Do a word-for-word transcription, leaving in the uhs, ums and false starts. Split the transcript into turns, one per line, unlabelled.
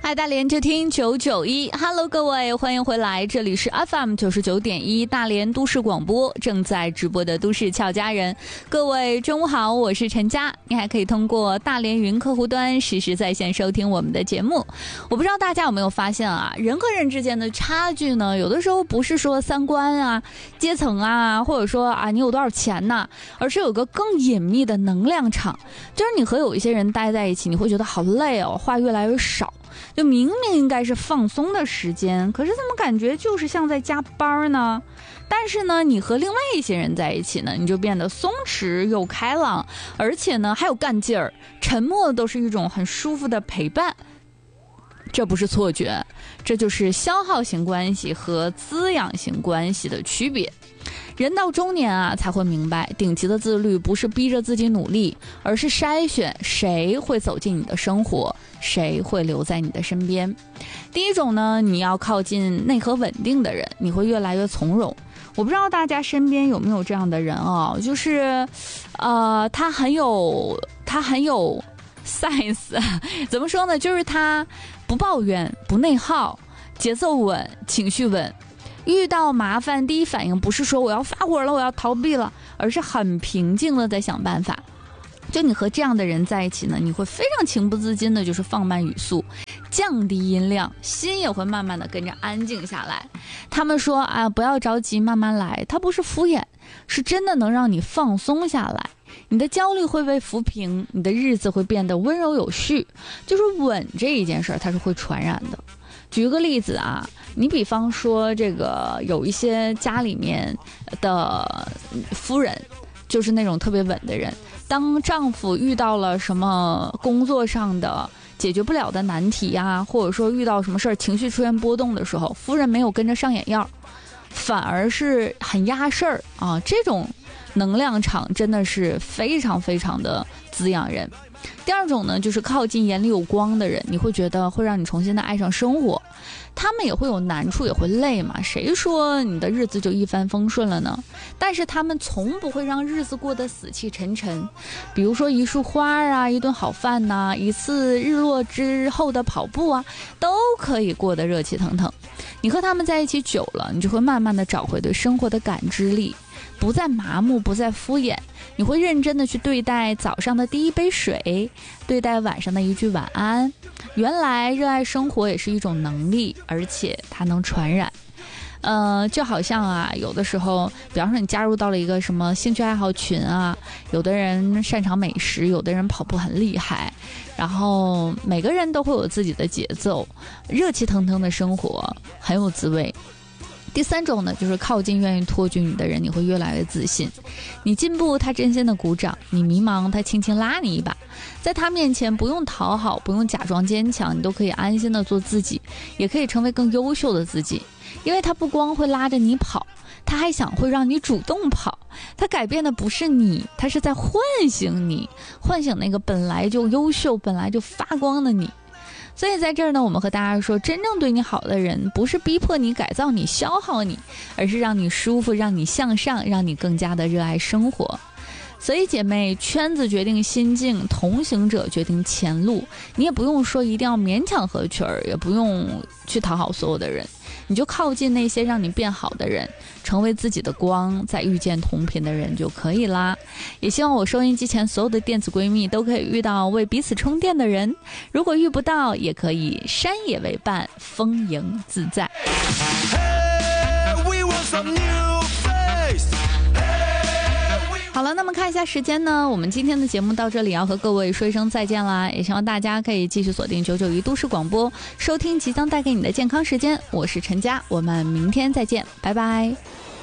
爱大连就听九九一 ，Hello 各位，欢迎回来，这里是 F M 九十九点一大连都市广播，正在直播的都市俏佳人，各位中午好，我是陈佳，你还可以通过大连云客户端实时在线收听我们的节目。我不知道大家有没有发现啊，人和人之间的差距呢，有的时候不是说三观啊、阶层啊，或者说啊你有多少钱呐、啊，而是有个更隐秘的能量场，就是你和有一些人待在一起，你会觉得好累哦，话越来越少。就明明应该是放松的时间，可是怎么感觉就是像在加班呢？但是呢，你和另外一些人在一起呢，你就变得松弛又开朗，而且呢还有干劲儿，沉默都是一种很舒服的陪伴。这不是错觉，这就是消耗型关系和滋养型关系的区别。人到中年啊，才会明白，顶级的自律不是逼着自己努力，而是筛选谁会走进你的生活，谁会留在你的身边。第一种呢，你要靠近内核稳定的人，你会越来越从容。我不知道大家身边有没有这样的人啊，就是呃他很有他很有 sense， 怎么说呢，就是他不抱怨，不内耗，节奏稳，情绪稳，遇到麻烦第一反应不是说我要发火了，我要逃避了，而是很平静的在想办法。就你和这样的人在一起呢，你会非常情不自禁的就是放慢语速，降低音量，心也会慢慢的跟着安静下来。他们说啊，不要着急，慢慢来，它不是敷衍，是真的能让你放松下来，你的焦虑会被抚平，你的日子会变得温柔有序。就是稳这一件事儿，它是会传染的。举个例子啊，你比方说这个有一些家里面的夫人，就是那种特别稳的人，当丈夫遇到了什么工作上的解决不了的难题啊，或者说遇到什么事儿情绪出现波动的时候，夫人没有跟着上眼药，反而是很压事儿啊，这种能量场真的是非常非常的滋养人。第二种呢，就是靠近眼里有光的人，你会觉得会让你重新的爱上生活。他们也会有难处，也会累嘛，谁说你的日子就一帆风顺了呢？但是他们从不会让日子过得死气沉沉。比如说一束花啊，一顿好饭呐、啊，一次日落之后的跑步啊，都可以过得热气腾腾。你和他们在一起久了，你就会慢慢的找回对生活的感知力，不再麻木，不再敷衍，你会认真的去对待早上的第一杯水，对待晚上的一句晚安。原来热爱生活也是一种能力，而且它能传染。呃，就好像啊，有的时候，比方说你加入到了一个什么兴趣爱好群啊，有的人擅长美食，有的人跑步很厉害，然后每个人都会有自己的节奏，热气腾腾的生活很有滋味。第三种呢，就是靠近愿意托举你的人，你会越来越自信。你进步，他真心的鼓掌；你迷茫，他轻轻拉你一把。在他面前，不用讨好，不用假装坚强，你都可以安心的做自己，也可以成为更优秀的自己。因为他不光会拉着你跑，他还想会让你主动跑。他改变的不是你，他是在唤醒你，唤醒那个本来就优秀、本来就发光的你。所以在这儿呢，我们和大家说，真正对你好的人，不是逼迫你、改造你、消耗你，而是让你舒服，让你向上，让你更加的热爱生活。所以姐妹，圈子决定心境，同行者决定前路。你也不用说一定要勉强合群儿，也不用去讨好所有的人，你就靠近那些让你变好的人，成为自己的光，再遇见同频的人就可以啦。也希望我收音机前所有的电子闺蜜都可以遇到为彼此充电的人，如果遇不到，也可以山野为伴，丰盈自在。Hey, we want some new face. 好了，那么看一下时间呢，我们今天的节目到这里要和各位说一声再见啦，也希望大家可以继续锁定九九一都市广播，收听即将带给你的健康时间。我是陈佳，我们明天再见，拜拜。